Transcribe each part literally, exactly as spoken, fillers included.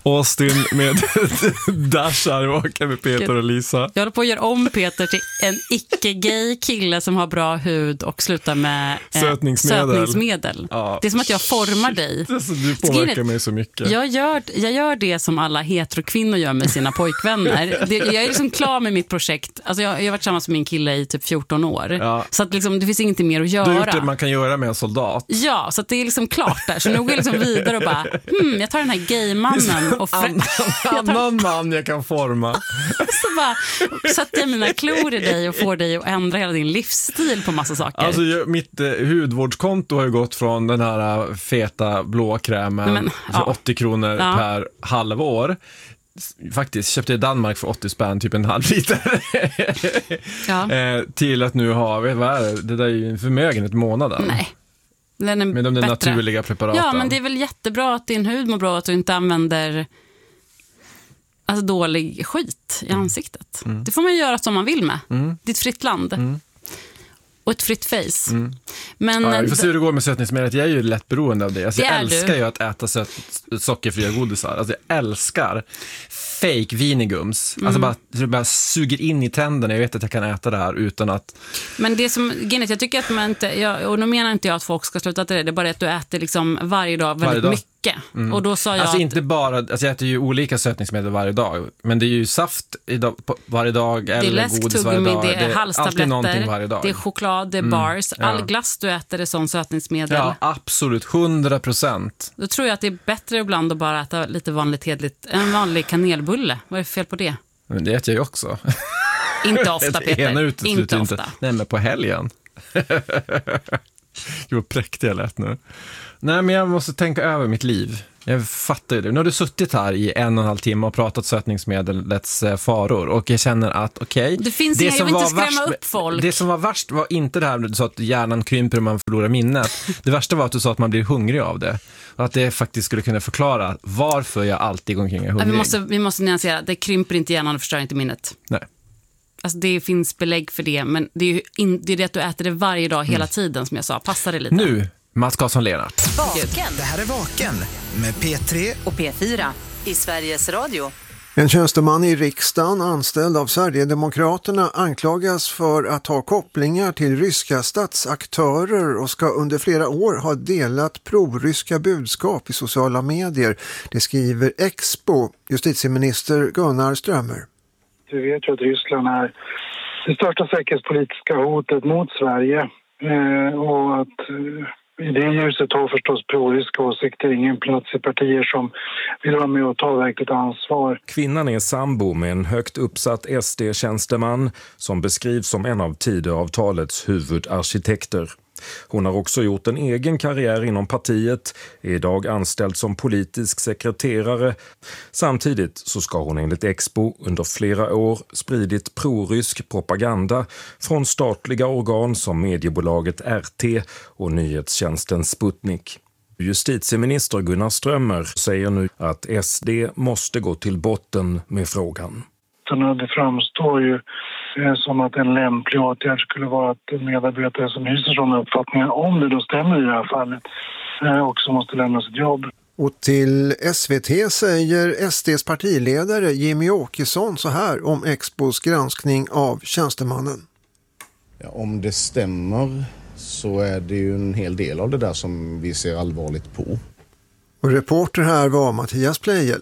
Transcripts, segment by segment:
Austin med Dashar vaken med Peter och Lisa. Jag håller på att göra om Peter till en icke-gay kille som har bra hud och slutar med eh, sötningsmedel. sötningsmedel. Ja. Det är som att jag formar dig. Alltså, du påverkar mig så mycket. Jag gör, jag gör det som alla heterokvinnor gör med sina pojkvänner. Det, jag är liksom klar med mitt projekt. Alltså jag, jag har varit tillsammans med min kille i typ fjorton år. Ja. Så att liksom, det finns ingenting mer att göra. Du har gjort det man kan göra med en soldat. Ja, så att det är liksom klart där. Så nu går jag liksom vidare och bara, hmm, jag tar den här gaymannen och frä- annan, annan man jag kan forma. Så bara sätter jag mina klor i dig och får dig att ändra hela din livsstil på massa saker. Alltså mitt eh, hudvårdskonto har ju gått från den här uh, feta blå krämen Men, för ja. åttio kronor ja. per halvår. Faktiskt köpte jag i Danmark för åttio spänn, typ en halv liter. Ja. eh, till att nu ha, vet vad är det? Det där är ju en förmögenhet i månaden. Nej. Den är med de där naturliga preparaten. Ja, men det är väl jättebra att din hud mår bra, att du inte använder alltså, dålig skit i ansiktet. Mm. Det får man göra som man vill med. Mm. Det är ett fritt land. Mm. Och ett fritt face. Mm. Men, ja, vi får se hur det går med sötningsmedlet. Jag är ju lätt beroende av det. Alltså, det jag älskar du. ju att äta sött, sockerfria godisar. Alltså, jag älskar fake vinigums. Mm. Alltså bara, det bara suger in i tänderna. Jag vet att jag kan äta det här utan att... Men det som, Guinness, jag tycker att man inte... Jag, och nu menar inte jag att folk ska sluta till det. Det är bara att du äter liksom varje dag väldigt varje dag. mycket. Mm. Och då sa jag alltså att... inte bara... Alltså jag äter ju olika sötningsmedel varje dag. Men det är ju saft idag, varje dag. Eller det är läsk, godis varje dag. Det är, det är halstabletter. Varje dag. Det är choklad, det är bars. Mm. All ja. glass du äter är sån sötningsmedel. Ja, absolut. hundra procent. Då tror jag att det är bättre ibland att bara äta lite vanligt hedligt. En vanlig kanelbulle. Vad är det fel på det? Men det äter jag ju också. Inte ofta, Peter. Inte, inte ofta. Inte. Nej, men på helgen. Gud vad präktig jag lät nu. Nej, men jag måste tänka över mitt liv. Jag fattar ju det. Nu har du suttit här i en och en halv timme och pratat sötningsmedlets faror. Och jag känner att, okej. Okay, det finns det inga, jag vill inte skrämma värst, upp folk. Det som var värst var inte det här du sa att hjärnan krymper och man förlorar minnet. Det värsta var att du sa att man blir hungrig av det. Och att det faktiskt skulle kunna förklara varför jag alltid går omkring är hungrig. Vi måste, vi måste nyansera. Det krymper inte hjärnan och förstör inte minnet. Nej. Alltså det finns belägg för det. Men det är ju in, det, är det att du äter det varje dag hela mm. tiden som jag sa. Passar det lite? Nu, Mats Karlsson-Lennart. Vaken. Det här är Vaken med P tre och P fyra i Sveriges Radio. En tjänsteman i riksdagen anställd av Sverigedemokraterna anklagas för att ha kopplingar till ryska statsaktörer och ska under flera år ha delat proryska budskap i sociala medier. Det skriver Expo, justitieminister Gunnar Strömmer. Vi vet ju att Ryssland är det största säkerhetspolitiska hotet mot Sverige eh, och att eh, i det ljuset har förstås proryska åsikter ingen plats i partier som vill vara med och ta verkligt ansvar. Kvinnan är sambo med en högt uppsatt S D-tjänsteman som beskrivs som en av Tidöavtalets huvudarkitekter. Hon har också gjort en egen karriär inom partiet, är idag anställd som politisk sekreterare. Samtidigt så ska hon enligt Expo under flera år spridit prorysk propaganda från statliga organ som mediebolaget R T och nyhetstjänsten Sputnik. Justitieminister Gunnar Strömmer säger nu att S D måste gå till botten med frågan. Det framstår ju som att en lämplig åtgärd skulle vara att medarbetare som hyser sådana uppfattningar, om det då stämmer i det här fallet, också måste lämna sitt jobb. Och till S V T säger S D:s partiledare Jimmy Åkesson så här om Expos granskning av tjänstemannen. Ja, om det stämmer så är det ju en hel del av det där som vi ser allvarligt på. Och reporter här var Mattias Pleijel.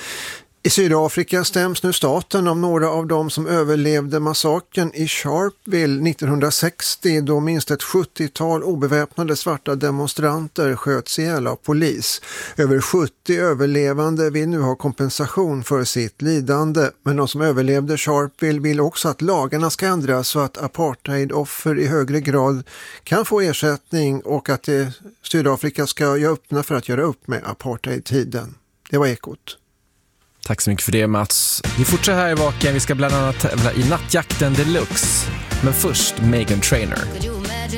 I Sydafrika stäms nu staten om några av dem som överlevde massakern i Sharpeville nittonhundrasextio då minst ett sjuttiotal obeväpnade svarta demonstranter sköts ihjäl av polis. Över sjuttio överlevande vill nu ha kompensation för sitt lidande, men de som överlevde Sharpeville vill också att lagarna ska ändras så att apartheidoffer i högre grad kan få ersättning och att det, Sydafrika ska göra öppna för att göra upp med apartheidtiden. Det var Ekot. Tack så mycket för det, Mats. Vi fortsätter här i Vaken. Vi ska bland annat tävla i Nattjakten Deluxe. Men först Meghan Trainor.